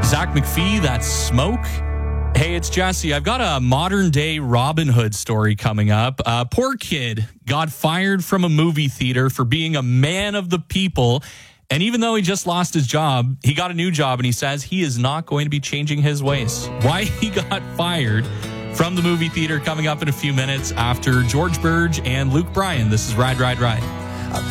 Zach McPhee, that's Smoke. Hey, it's Jesse. I've got a modern day Robin Hood story coming up. Poor kid got fired from a movie theater for being a man of the people. And even though he just lost his job, he got a new job, and he says he is not going to be changing his ways. Why he got fired from the movie theater coming up in a few minutes after George Burge and Luke Bryan. This is Ride, Ride, Ride.